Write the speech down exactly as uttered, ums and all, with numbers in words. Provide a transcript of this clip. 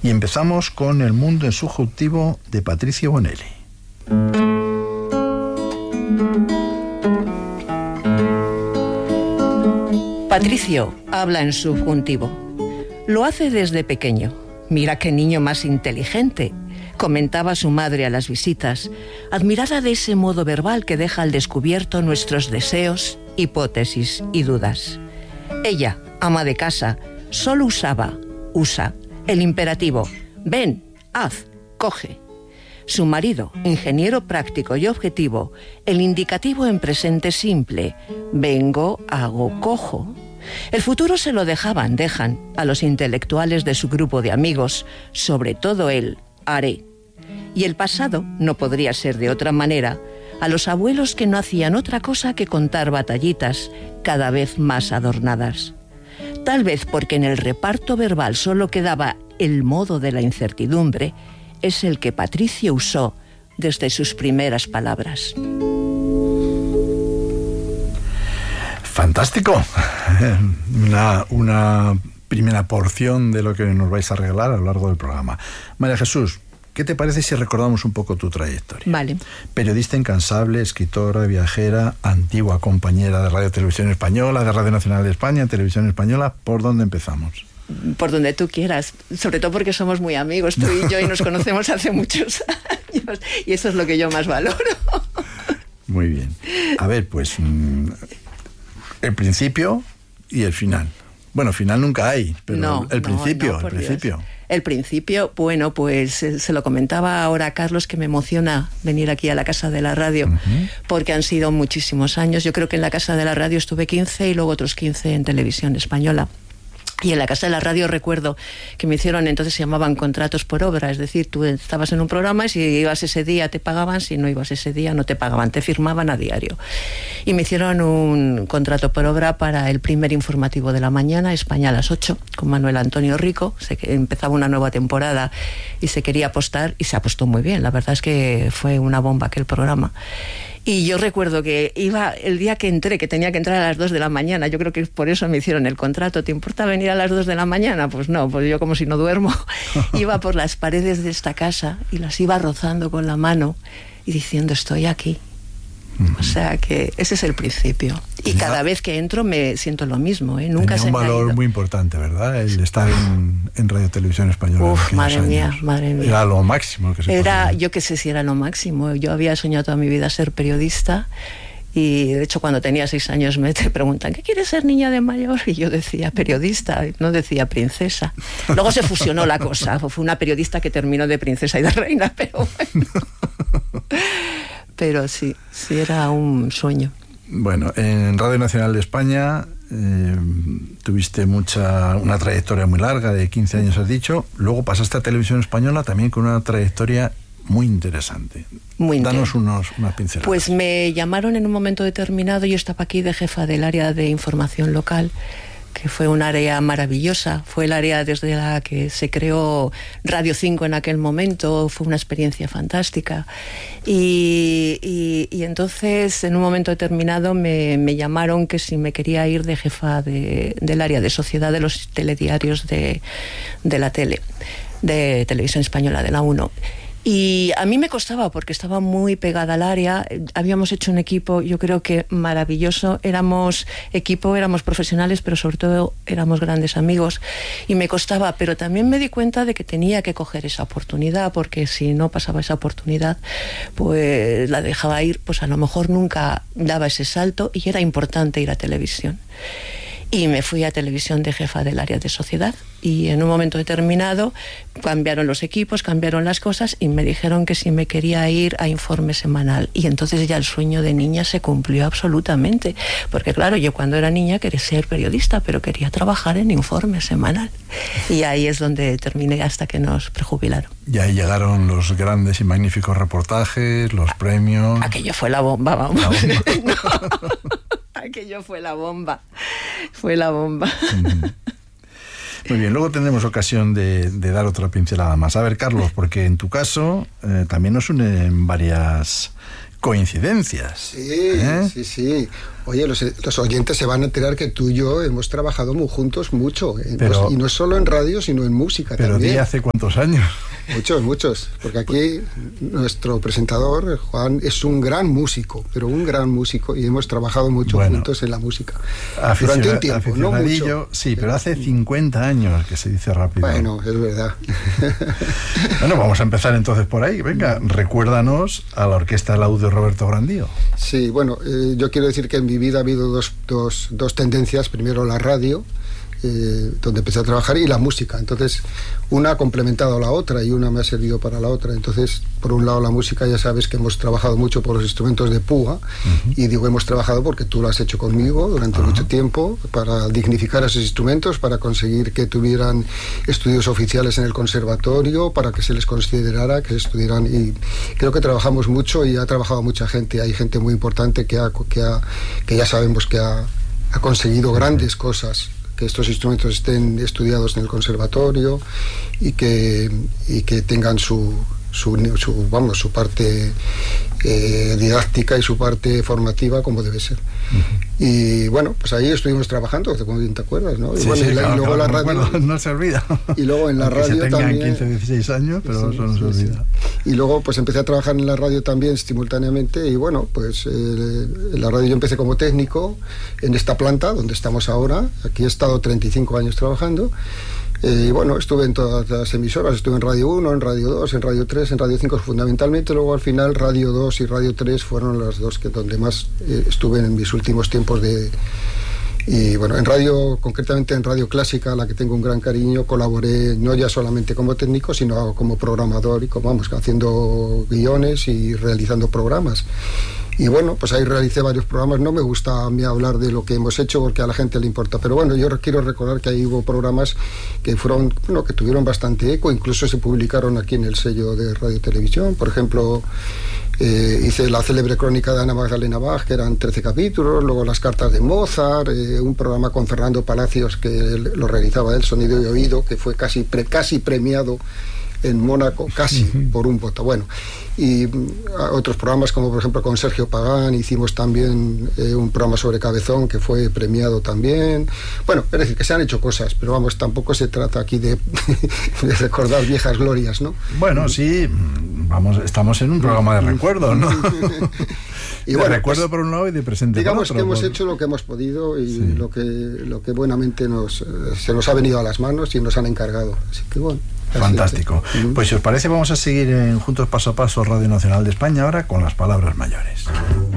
Y empezamos con El mundo en subjuntivo de Patricio Bonelli. Patricio habla en subjuntivo. Lo hace desde pequeño. Mira qué niño más inteligente, comentaba su madre a las visitas, admirada de ese modo verbal que deja al descubierto nuestros deseos, hipótesis y dudas. Ella, ama de casa, solo usaba, usa, el imperativo, ven, haz, coge. Su marido, ingeniero práctico y objetivo, el indicativo en presente simple, vengo, hago, cojo. El futuro se lo dejaban, dejan, a los intelectuales de su grupo de amigos, sobre todo él, haré. Y el pasado, no podría ser de otra manera, a los abuelos que no hacían otra cosa que contar batallitas, cada vez más adornadas. Tal vez porque en el reparto verbal solo quedaba el modo de la incertidumbre, es el que Patricio usó desde sus primeras palabras. Fantástico. Una, una primera porción de lo que nos vais a regalar a lo largo del programa. María Jesús, ¿qué te parece si recordamos un poco tu trayectoria? Vale. Periodista incansable, escritora, viajera, antigua compañera de Radio Televisión Española, de Radio Nacional de España, Televisión Española. ¿Por dónde empezamos? Por donde tú quieras, sobre todo porque somos muy amigos, tú y yo, y nos conocemos hace muchos años, y eso es lo que yo más valoro. Muy bien. A ver, pues mmm, el principio y el final. Bueno, final nunca hay, pero no, el principio, no, no, el principio. Dios. El principio, bueno, pues eh, se lo comentaba ahora a Carlos, que me emociona venir aquí a la Casa de la Radio, uh-huh. porque han sido muchísimos años. Yo creo que en la Casa de la Radio estuve quince y luego otros quince en Televisión Española. Y en la Casa de la Radio recuerdo que me hicieron, entonces se llamaban contratos por obra, es decir, tú estabas en un programa y si ibas ese día te pagaban, si no ibas ese día no te pagaban, te firmaban a diario. Y me hicieron un contrato por obra para el primer informativo de la mañana, España a las ocho, con Manuel Antonio Rico. Se, empezaba una nueva temporada y se quería apostar, y se apostó muy bien, la verdad es que fue una bomba aquel programa. Y yo recuerdo que iba el día que entré, que tenía que entrar a las dos de la mañana, yo creo que por eso me hicieron el contrato. ¿Te importa venir a las dos de la mañana? Pues no, pues yo como si no duermo. Iba por las paredes de esta casa y las iba rozando con la mano y diciendo, estoy aquí. Uh-huh. O sea que ese es el principio. Y ya. Cada vez que entro me siento lo mismo, ¿eh? Nunca se me ha ido. Tenía un valor muy importante, ¿verdad? El estar en, en Radio Televisión Española. Uf, madre años. mía, madre mía. Era lo máximo que se Era, podía. Yo qué sé si era lo máximo. Yo había soñado toda mi vida ser periodista. Y de hecho cuando tenía seis años me te preguntan, ¿qué quieres ser niña de mayor? Y yo decía periodista, no decía princesa. Luego se fusionó la cosa. Fue una periodista que terminó de princesa y de reina, pero bueno. Pero sí, sí era un sueño. Bueno, en Radio Nacional de España eh, tuviste mucha una trayectoria muy larga, de quince años has dicho. Luego pasaste a Televisión Española también con una trayectoria muy interesante. Muy Danos unos, unas pinceladas. Pues me llamaron en un momento determinado, yo estaba aquí de jefa del área de información local, que fue un área maravillosa, fue el área desde la que se creó Radio cinco en aquel momento, fue una experiencia fantástica. Y, y, y entonces, en un momento determinado, me, me llamaron que si me quería ir de jefa de, del área de sociedad de los telediarios de, de la tele, de Televisión Española, de la uno. Y a mí me costaba porque estaba muy pegada al área. Habíamos hecho un equipo, yo creo que maravilloso. Éramos equipo, éramos profesionales, pero sobre todo éramos grandes amigos. Y me costaba, pero también me di cuenta de que tenía que coger esa oportunidad, porque si no pasaba esa oportunidad, pues la dejaba ir, pues a lo mejor nunca daba ese salto, y era importante ir a televisión. Y me fui a Televisión de jefa del área de sociedad, y en un momento determinado cambiaron los equipos, cambiaron las cosas, y me dijeron que si me quería ir a Informe Semanal. Y entonces ya el sueño de niña se cumplió absolutamente, porque claro, yo cuando era niña quería ser periodista, pero quería trabajar en Informe Semanal. Y ahí es donde terminé hasta que nos prejubilaron. Y ahí llegaron los grandes y magníficos reportajes, los a- premios... Aquello fue la bomba, vamos. La bomba. No. Aquello fue la bomba, fue la bomba. Muy bien, luego tendremos ocasión de, de dar otra pincelada más. A ver, Carlos, porque en tu caso eh, también nos unen varias coincidencias. Sí, ¿eh? sí, sí. Oye, los, los oyentes se van a enterar que tú y yo hemos trabajado muy juntos mucho. ¿eh? Pero, y no solo en radio, sino en música pero también. ¿Pero hace cuántos años? Muchos, muchos. Porque aquí nuestro presentador, Juan, es un gran músico, pero un gran músico, y hemos trabajado mucho bueno, juntos en la música. Aficiona, durante un tiempo, no mucho. Sí, pero hace cincuenta años, que se dice rápido. Bueno, es verdad. Bueno, vamos a empezar entonces por ahí. Venga, recuérdanos a la Orquesta Laúd de Roberto Grandío. Sí, bueno, eh, yo quiero decir que en mi vida ha habido dos, dos, dos tendencias. Primero la radio, eh, donde empecé a trabajar, y la música. Entonces, una ha complementado a la otra y una me ha servido para la otra. Entonces, por un lado la música, ya sabes que hemos trabajado mucho por los instrumentos de púa, uh-huh. y digo hemos trabajado porque tú lo has hecho conmigo durante uh-huh. mucho tiempo, para dignificar esos instrumentos, para conseguir que tuvieran estudios oficiales en el conservatorio, para que se les considerara que estuvieran, y creo que trabajamos mucho y ha trabajado mucha gente. Hay gente muy importante que, ha, que, ha, que ya sabemos que ha, ha conseguido grandes cosas, que estos instrumentos estén estudiados en el conservatorio y que, y que tengan su, su, su, vamos, su parte eh, didáctica y su parte formativa como debe ser. Uh-huh. Y bueno, pues ahí estuvimos trabajando, como bien te acuerdas, ¿no? Sí, y, bueno, sí, y, la, claro, y luego claro, la radio... Bueno, no se olvida. Y luego en la Aunque radio se tengan también... quince, dieciséis años, pero sí, eso no se sí, olvida. Sí. Y luego pues empecé a trabajar en la radio también simultáneamente, y bueno, pues eh, en la radio yo empecé como técnico en esta planta donde estamos ahora. Aquí he estado treinta y cinco años trabajando. Y eh, bueno, estuve en todas las emisoras, estuve en Radio uno, en Radio dos, en Radio tres, en Radio cinco fundamentalmente. Luego al final Radio dos y Radio tres fueron las dos que donde más eh, estuve en mis últimos tiempos de... Y bueno, en radio, concretamente en Radio Clásica, a la que tengo un gran cariño, colaboré no ya solamente como técnico, sino como programador y como, vamos, haciendo guiones y realizando programas. Y bueno, pues ahí realicé varios programas. No me gusta a mí hablar de lo que hemos hecho porque a la gente le importa, pero bueno, yo quiero recordar que ahí hubo programas que fueron, bueno, que tuvieron bastante eco, incluso se publicaron aquí en el sello de Radio y Televisión. Por ejemplo, eh, hice la célebre crónica de Ana Magdalena Bach, que eran trece capítulos, luego las cartas de Mozart, eh, un programa con Fernando Palacios que lo realizaba él, Sonido y Oído, que fue casi, pre, casi premiado en Mónaco, casi uh-huh. por un voto. Bueno, y otros programas como por ejemplo con Sergio Pagán hicimos también eh, un programa sobre Cabezón que fue premiado también. Bueno, es decir, que se han hecho cosas, pero vamos, tampoco se trata aquí de, de recordar viejas glorias, ¿no? Bueno, sí, vamos, estamos en un programa de recuerdo, ¿no? Y bueno, de recuerdo pues, por un lado y de presente digamos por otro. Que hemos por... hecho lo que hemos podido y sí. lo que lo que buenamente nos se nos ha venido a las manos y nos han encargado. Así que bueno. Fantástico. Uh-huh. Pues si os parece vamos a seguir en Juntos Paso a Paso Radio Nacional de España ahora con las palabras mayores.